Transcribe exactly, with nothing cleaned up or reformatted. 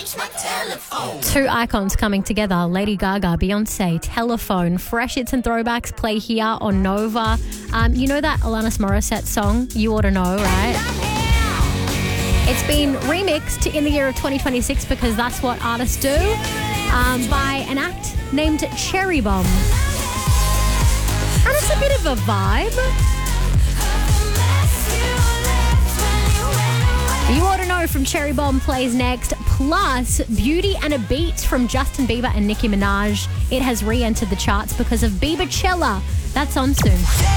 Two icons coming together, Lady Gaga, Beyonce, Telephone. Fresh hits and throwbacks play here on Nova. Um, you know that Alanis Morissette song, You Ought to Know, right? It's been remixed in the year of twenty twenty-six because that's what artists do, um, by an act named Cherry Bomb. And it's a bit of a vibe. You Ought to Know from Cherry Bomb plays next. Plus, Beauty and a Beat from Justin Bieber and Nicki Minaj. It has re-entered the charts because of Bieberchella. That's on soon.